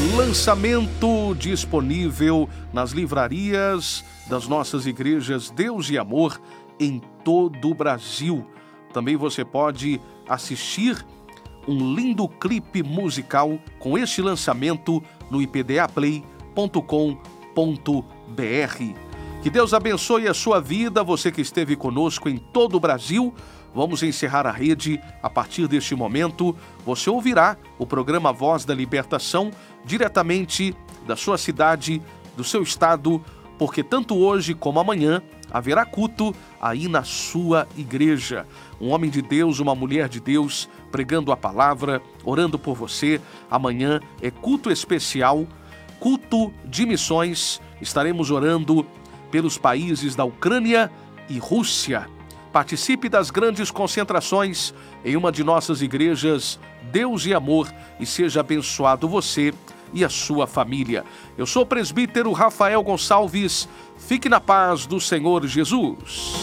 Lançamento disponível nas livrarias das nossas igrejas Deus e Amor em todo o Brasil. Também você pode assistir um lindo clipe musical com este lançamento no ipdaplay.com.br. Que Deus abençoe a sua vida, você que esteve conosco em todo o Brasil. Vamos encerrar a rede. A partir deste momento, você ouvirá o programa Voz da Libertação diretamente da sua cidade, do seu estado, porque tanto hoje como amanhã haverá culto aí na sua igreja. Um homem de Deus, uma mulher de Deus, pregando a palavra, orando por você. Amanhã é culto especial, culto de missões. Estaremos orando pelos países da Ucrânia e Rússia. Participe das grandes concentrações em uma de nossas igrejas Deus e Amor e seja abençoado você e a sua família. Eu sou o presbítero Rafael Gonçalves. Fique na paz do Senhor Jesus.